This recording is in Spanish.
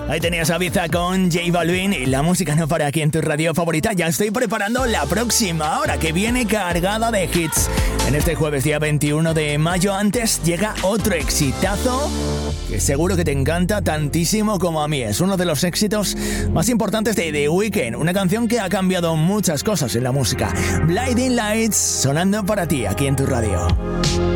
Ahí tenías a Ibiza con J Balvin y la música no para aquí en tu radio favorita. Ya estoy preparando la próxima hora que viene cargada de hits. En este jueves día 21 de mayo antes llega otro exitazo que seguro que te encanta tantísimo como a mí. Es uno de los éxitos más importantes de The Weeknd, una canción que ha cambiado muchas cosas en la música. Blinding Lights sonando para ti aquí en tu radio.